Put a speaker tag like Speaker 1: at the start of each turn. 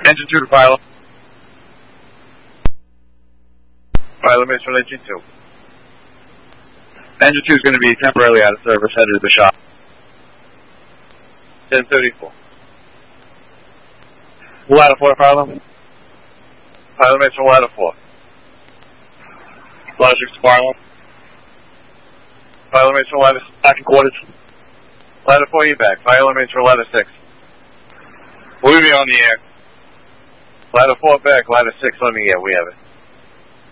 Speaker 1: Engine 2 to pilot. Pilot mates from engine 2. Engine 2 is going to be temporarily out of service, headed to the shop. 1034. Ladder 4, pilot. Pilot mates from ladder 4. Ladder 6 to pilot. Pilot mates from ladder 6, back in quarters. Ladder 4 evac. Pilot mates from ladder 6. We'll be on the air. Ladder 4 back, ladder 6 on the air. We have it.